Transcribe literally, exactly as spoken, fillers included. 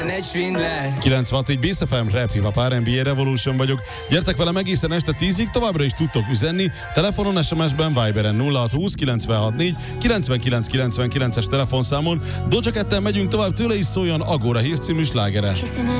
kilencvenhat Base ef em Rap Hip Hop er end bé Revolution vagyok. Gyertek velem egészen este tízig, továbbra is tudtok üzenni. Telefonon, es em es-ben, Viberen nulla hat húsz kilencvenhat négy kilencvenkilenc kilencvenkilences telefonszámon. Doja Cat-tel megyünk tovább, tőle is szóljon Agora hírcímű slágere.